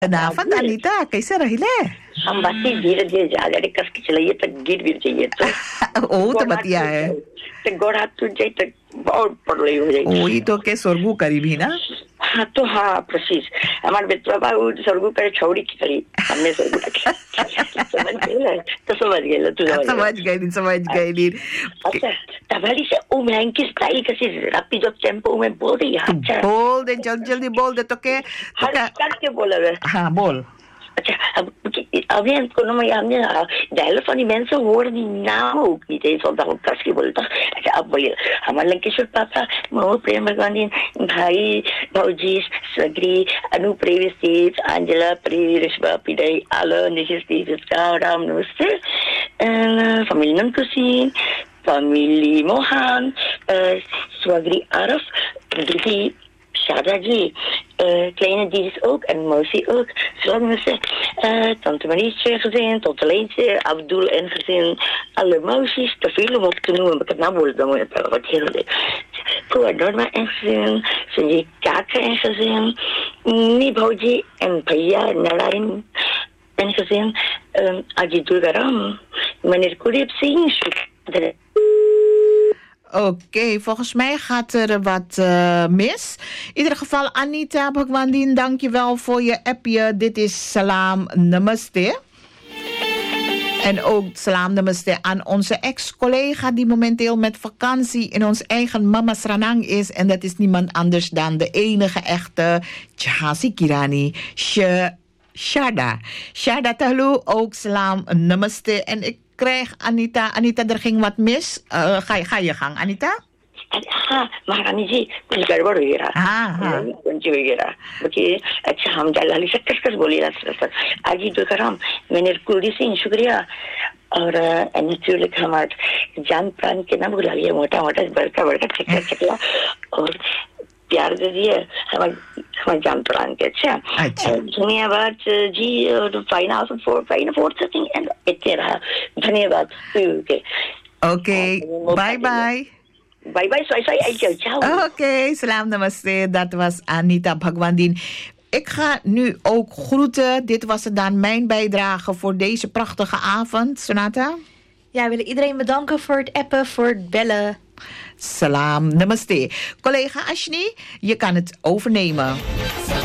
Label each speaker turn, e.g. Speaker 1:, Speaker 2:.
Speaker 1: Vanavond, Anita, कैसे रहिले?
Speaker 2: हम बस ही धीरे धीरे जा रहे कस के चलाइए तो गिर भी जाइए तो
Speaker 1: तो बतिया है
Speaker 2: तो गोड़ हाथ टूट जाए तो बहुत पड़ली हो जाए
Speaker 1: वही तो के स्वर्गु करीब ही ना
Speaker 2: हाँ तो हाँ प्रसीज हमारे बेटा बाबू स्वर्गु करे छोड़ी की करी हमने स्वर्गु समझ गए तो समझ गए अच्छा तबली से ओ महंगी स्टाइल कैसे रपी जब टेम्पो में बोल रही है अच्छा
Speaker 1: बोल दे जल्दी बोल दे तो के
Speaker 2: हर करके बोला
Speaker 1: हाँ बोल
Speaker 2: अच्छा अभी कोनो में हमने डायलॉग वाली मैन से वर्ड ना होगी ते सोदा हो कस के बोलता अच्छा अब बोलिए हमारे लंकेश्वर पापा मोर प्रेम गांधी भाई भौजी सगरी अनु प्रेविस अंजला प्रेरिशबा पिडई आलो निशिस राम नमस्ते familie Kusin familie Mohan Swagri Araf die Shadaji kleine dies ook en Mosi ook. Zoals we zeggen, tante Marietje gezin, tante Leentje, Abdul en gezin, alle Mosi's, te veel om op te noemen, maar ik heb nou woorden, dan moet je het wat heel leuk. Koa Norma en gezin, Sanjay Kaka en gezin, Nibhoji en Paya Narayan en gezin, Ajit Durgaram, meneer Kulip Singh,
Speaker 1: Oké, volgens mij gaat er wat mis. In ieder geval, Anita Bhagwandin, dank je wel voor je appje. Dit is Salam Namaste. En ook Salam Namaste aan onze ex-collega die momenteel met vakantie in ons eigen Mama Sranang is. En dat is niemand anders dan de enige echte Jhansi Kirani, Sharda. Sharda Tahlu, ook Salam Namaste. En ik krijg Anita, er ging wat mis. Ga je gang, Anita?
Speaker 2: हाँ महारानी जी कुछ गड़बड़ हो गया कुछ हो गया क्योंकि अच्छा हम जलाली से कस बोली आज ही दुकाराम मैंने कुलदीप सिंह शुक्रिया और नेचुरली हमारे जान प्राण के नाम बुला लिया मोटा मोटा बड़का बड़का चकला और प्यार दे दिए हमारे जान प्राण के अच्छा धन्यवाद जी और फाइन फोर्थ थिंग एंड इतने रहा धन्यवाद
Speaker 1: okay bye bye
Speaker 2: Bye bye, ciao.
Speaker 1: Oké, salam namaste. Dat was Anita Bhagwandin. Ik ga nu ook groeten. Dit was het dan mijn bijdrage voor deze prachtige avond. Sonata?
Speaker 3: Ja, we willen iedereen bedanken voor het appen, voor het bellen.
Speaker 1: Salam namaste. Collega Ashni, je kan het overnemen.